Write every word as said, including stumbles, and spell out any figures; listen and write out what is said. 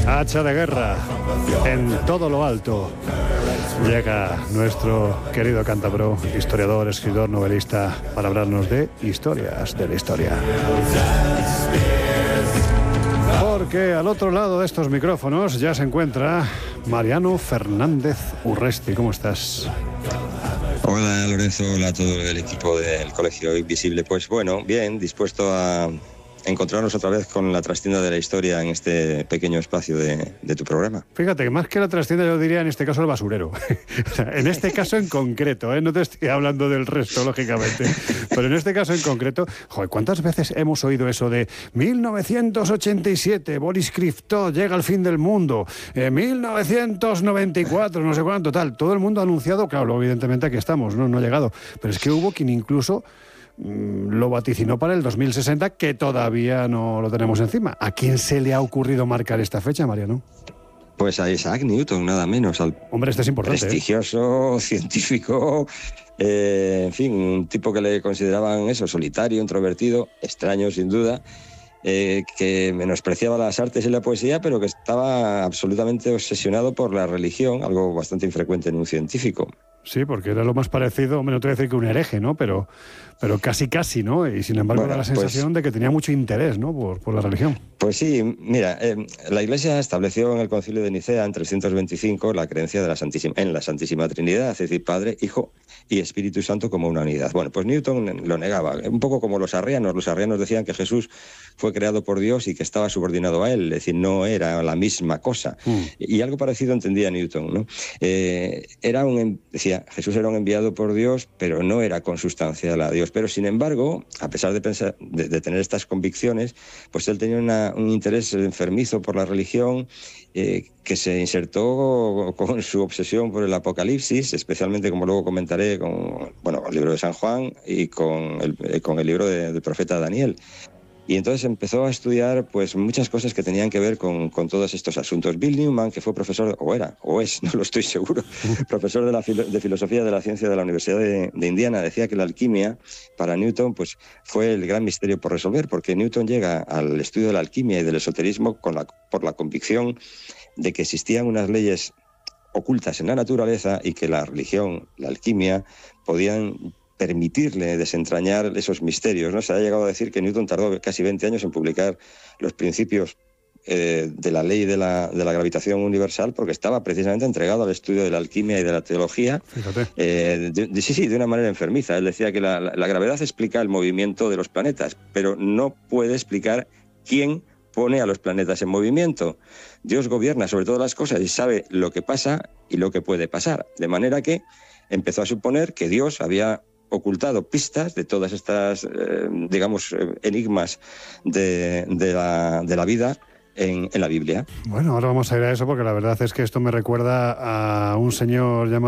Hacha de guerra en todo lo alto. Llega nuestro querido cántabro, historiador, escritor, novelista, para hablarnos de historias de la historia. Porque al otro lado de estos micrófonos ya se encuentra Mariano Fernández Urresti. ¿Cómo estás? Hola Lorenzo, hola a todo el equipo del Colegio Invisible. Pues bueno, bien, dispuesto a encontrarnos otra vez con la trastienda de la historia en este pequeño espacio de, de tu programa. Fíjate que más que la trastienda yo diría en este caso el basurero. O sea, en este caso en concreto, ¿eh? No te estoy hablando del resto, lógicamente, pero en este caso en concreto, joder, ¿cuántas veces hemos oído eso de mil novecientos ochenta y siete, Boris Krivtsov llega al fin del mundo, eh, mil novecientos noventa y cuatro, no sé cuánto, tal? Todo el mundo ha anunciado, claro, luego evidentemente aquí estamos, no, no ha llegado, pero es que hubo quien incluso lo vaticinó para el dos mil sesenta, que todavía no lo tenemos encima. ¿A quién se le ha ocurrido marcar esta fecha, Mariano? Pues a Isaac Newton, nada menos. Al Hombre, este es importante. Prestigioso, ¿eh? Científico, eh, en fin, un tipo que le consideraban eso, solitario, introvertido, extraño sin duda, eh, que menospreciaba las artes y la poesía, pero que estaba absolutamente obsesionado por la religión, algo bastante infrecuente en un científico. Sí, porque era lo más parecido, hombre, no te voy a decir que un hereje, ¿no? Pero, pero casi, casi, ¿no? Y sin embargo, bueno, da la sensación pues, de que tenía mucho interés, ¿no? Por, por la religión. Pues sí, mira, eh, la Iglesia estableció en el Concilio de Nicea en trescientos veinticinco la creencia de la Santísima, en la Santísima Trinidad, es decir, Padre, Hijo y Espíritu Santo como una unidad. Bueno, pues Newton lo negaba, un poco como los arrianos. Los arrianos decían que Jesús fue creado por Dios y que estaba subordinado a él, es decir, no era la misma cosa. Mm. Y algo parecido entendía Newton, ¿no? Eh, era un, decía, Jesús era un enviado por Dios, pero no era consustancial a Dios. Pero sin embargo, a pesar de, pensar, de, de tener estas convicciones, pues él tenía una, un interés enfermizo por la religión, eh, que se insertó con su obsesión por el Apocalipsis, especialmente, como luego comentaré, con, bueno, el libro de San Juan y con el, con el libro de, del profeta Daniel. Y entonces empezó a estudiar pues muchas cosas que tenían que ver con, con todos estos asuntos. Bill Newman, que fue profesor, o era, o es, no lo estoy seguro, profesor de, la filo, de Filosofía de la Ciencia de la Universidad de, de Indiana, decía que la alquimia para Newton pues, fue el gran misterio por resolver, porque Newton llega al estudio de la alquimia y del esoterismo con la, por la convicción de que existían unas leyes ocultas en la naturaleza y que la religión, la alquimia, podían permitirle desentrañar esos misterios, ¿no? Se ha llegado a decir que Newton tardó casi veinte años en publicar los principios eh, de la ley de la, de la gravitación universal, porque estaba precisamente entregado al estudio de la alquimia y de la teología. Fíjate. Eh, de, de, sí, sí, de una manera enfermiza. Él decía que la, la, la gravedad explica el movimiento de los planetas, pero no puede explicar quién pone a los planetas en movimiento. Dios gobierna sobre todas las cosas y sabe lo que pasa y lo que puede pasar. De manera que empezó a suponer que Dios había ocultado pistas de todas estas, eh, digamos, enigmas de, de, la, de la vida en, en la Biblia. Bueno, ahora vamos a ir a eso porque la verdad es que esto me recuerda a un señor llamado